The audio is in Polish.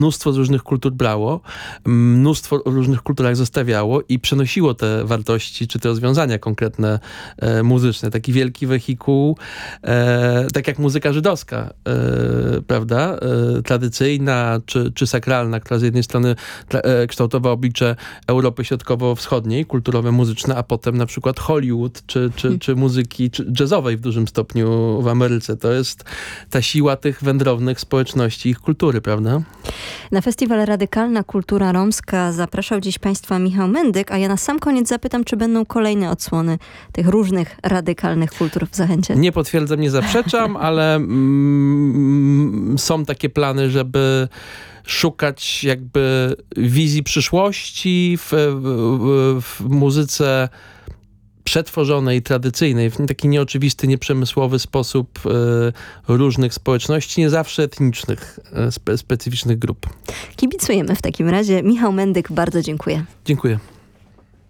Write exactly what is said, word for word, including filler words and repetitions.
mnóstwo z różnych kultur brało, mnóstwo w różnych kulturach zostawiało i przenosiło te wartości, czy te rozwiązania konkretne e, muzyczne. Taki wielki wehikuł, e, tak jak muzyka żydowska, e, prawda? E, tradycyjna, czy, czy sakralna, która z jednej strony tra, e, kształtowała oblicze Europy Środkowo-Wschodniej, kulturowe, muzyczne, a potem na przykład Hollywood, czy, czy, czy muzyki czy jazzowej w dużym stopniu w Ameryce. To jest ta siła tych wędrownych społeczności, ich kultury, prawda? Na festiwal Radykalna Kultura Romska zapraszał dziś Państwa Michał Mendyk, a ja na sam koniec zapytam, czy będą kolejne odsłony tych różnych radykalnych kultur w Zachęcie. Nie potwierdzam, nie zaprzeczam, ale mm, są takie plany, żeby szukać jakby wizji przyszłości w, w, w muzyce przetworzonej, tradycyjnej, w taki nieoczywisty, nieprzemysłowy sposób y, różnych społeczności, nie zawsze etnicznych, y, spe, specyficznych grup. Kibicujemy w takim razie. Michał Mendyk, bardzo dziękuję. Dziękuję.